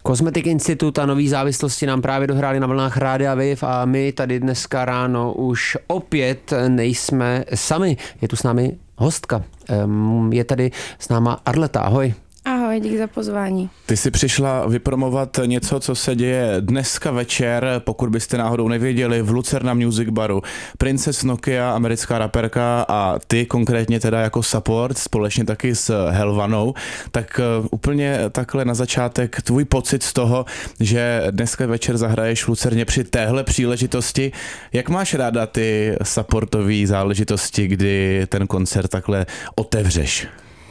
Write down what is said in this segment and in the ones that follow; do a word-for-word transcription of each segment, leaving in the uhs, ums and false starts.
Cosmetic Institute a nový závislosti nám právě dohráli na vlnách Rádia Wave a my tady dneska ráno už opět nejsme sami. Je tu s námi hostka. Je tady s náma Arleta. Ahoj. Ahoj, díky za pozvání. Ty jsi přišla vypromovat něco, co se děje dneska večer, pokud byste náhodou nevěděli, v Lucerna Music Baru. Princess Nokia, americká raperka a ty konkrétně teda jako support, společně taky s Helvanou. Tak uh, úplně takhle na začátek tvůj pocit z toho, že dneska večer zahraješ v Lucerně při téhle příležitosti. Jak máš ráda ty supportové záležitosti, kdy ten koncert takhle otevřeš?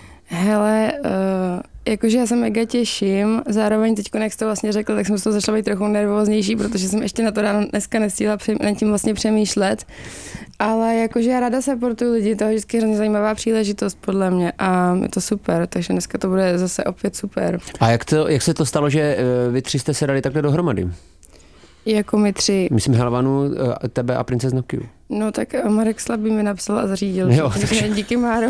Hele, uh, jakože já se mega těším, zároveň teď, jak jsi to vlastně řekl, tak jsem z toho začala být trochu nervóznější, protože jsem ještě na to ráno dneska nestihla nad tím vlastně přemýšlet, ale jakože já ráda supportuju lidi, to je vždycky hrozně zajímavá příležitost podle mě a je to super, takže dneska to bude zase opět super. A jak, to, jak se to stalo, že vy tři jste se dali takhle dohromady? Jako my tři. Myslím Helvanu, tebe a Princess Nokiu. No tak Marek Slabý mi napsal a zařídil. Jo, takže... Díky, Máro.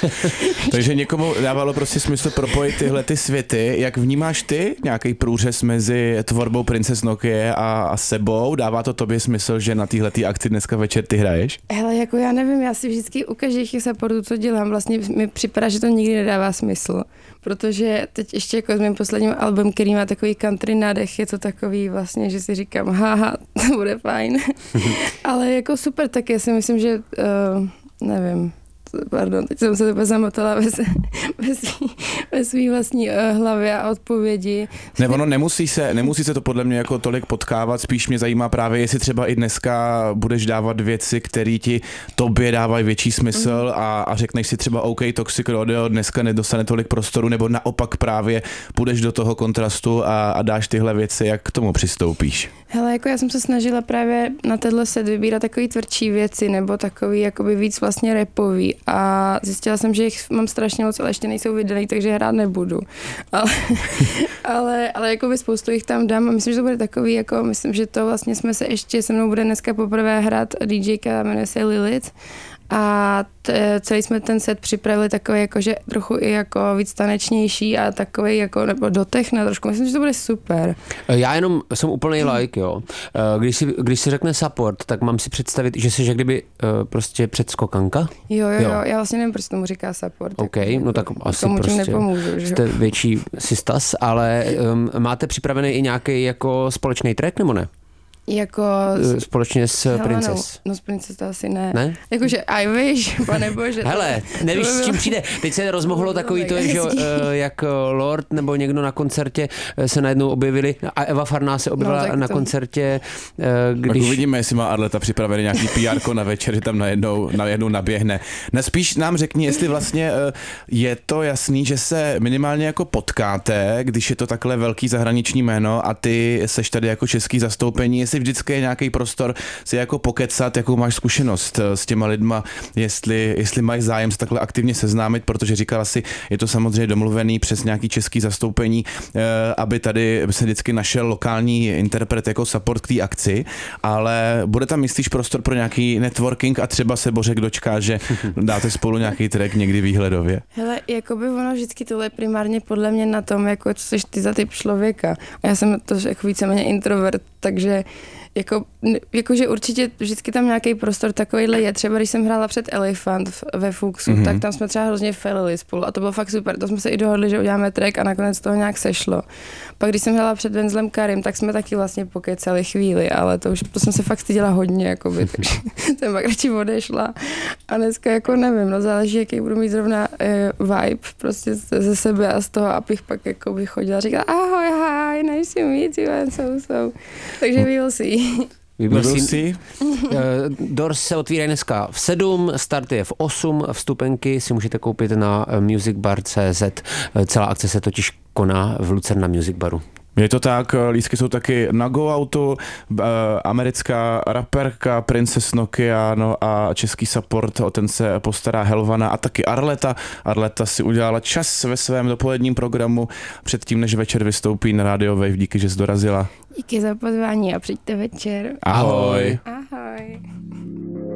Takže někomu dávalo prostě smysl propojit tyhle ty světy. Jak vnímáš ty nějaký průřez mezi tvorbou Princess Nokie a, a sebou? Dává to tobě smysl, že na téhletý akci dneska večer ty hraješ? Hele, jako já nevím, já si vždycky u každých těch supportů, co dělám, vlastně mi připadá, že to nikdy nedává smysl. Protože teď ještě jako s mým posledním album, který má takový country nádech, je to takový vlastně, že si říkám, haha, to bude fajn. Ale jako super, tak já si myslím, že uh, nevím, pardon, teď jsem se úplně zamotala ve, ve, svý, ve svý vlastní uh, hlavě a odpovědi. Ne, ono nemusí se, nemusí se to podle mě jako tolik potkávat, spíš mě zajímá právě, jestli třeba i dneska budeš dávat věci, které ti tobě dávají větší smysl mm. a, a řekneš si třeba OK, Toxic Rodeo dneska nedostane tolik prostoru, nebo naopak právě půjdeš do toho kontrastu a, a dáš tyhle věci, jak k tomu přistoupíš? Hele, jako já jsem se snažila právě na tenhle set vybírat takový tvrdší věci, nebo takový jakoby víc vlastně rapový a zjistila jsem, že jich mám strašně moc, ale ještě nejsou vydaný, takže hrát nebudu. Ale, ale, ale jakoby spoustu jich tam dám a myslím, že to bude takový, jako myslím, že to vlastně jsme se ještě, se mnou bude dneska poprvé hrát DJka, jmenuje se Lilith. A t- celý jsme ten set připravili takový jakože trochu i jako víc tanečnější a takový jako nebo do techna trošku. Myslím, že to bude super. Já jenom jsem úplný like, jo. Když si, když si řekne support, tak mám si představit, že jsi jak kdyby uh, prostě předskokanka. Jo, jo, jo, já vlastně nevím, proč tomu říká support. OK, jako, no tak asi tomu prostě nepomůžu, že? Jste větší sistas, ale um, máte připravený i nějaký jako společný track, nebo ne? Jako společně s Helenou. Princess. No s Princess to asi ne. Ne? Jakože I wish, pane bože. Hele, nevíš, s čím přijde. Teď se rozmohlo takový to, že jak Lord nebo někdo na koncertě se najednou objevili a Eva Farná se objevila no, na to... koncertě. Když... Tak uvidíme, jestli má Arleta připravený nějaký P R ko na večer, že tam najednou, najednou naběhne. Spíš nám řekni, jestli vlastně je to jasný, že se minimálně jako potkáte, když je to takhle velký zahraniční jméno a ty seš tady jako český zastoupení, jestli vždycky je nějaký prostor si jako pokecat, jakou máš zkušenost s těma lidma, jestli, jestli mají zájem se takhle aktivně seznámit, protože říkala si, je to samozřejmě domluvený přes nějaký český zastoupení, aby tady se vždycky našel lokální interpret jako support k té akci, ale bude tam, myslíš, prostor pro nějaký networking a třeba se Bořek dočká, že dáte spolu nějaký track někdy výhledově? Hele, jakoby ono vždycky tohle je primárně podle mě na tom, jako co jsi ty za typ člověka. A já jsem to jako víceméně introvert, takže jako, jakože určitě vždycky tam nějaký prostor takovýhle je. Třeba když jsem hrála před Elephant ve Fuxu, mm-hmm. tak tam jsme třeba hrozně failili spolu a to bylo fakt super. To jsme se i dohodli, že uděláme track a nakonec toho nějak sešlo. Pak když jsem hrála před Venzlem Karim, tak jsme taky vlastně pokecali chvíli, ale to už to jsem se fakt styděla hodně, jakoby, takže jsem pak radši odešla. A dneska jako nevím, no záleží, jaký budu mít zrovna uh, vibe prostě ze sebe a z toho, abych pak jako bych chodila a říkala ahoj, hi, nice to meet you and so so. Takže we will see. Výborný. Doors se otvírají dneska v sedm, start je v osm, vstupenky si můžete koupit na musicbar tečka cé zet. Celá akce se totiž koná v Lucerna Music Baru. Je to tak, lístky jsou taky na Go Outu, americká raperka Princess Nokia, no a český support, o ten se postará Helvana a taky Arleta. Arleta si udělala čas ve svém dopoledním programu předtím, než večer vystoupí na Radio Wave. Díky, že jsi dorazila. Díky za pozvání a přijďte večer. Ahoj. Ahoj.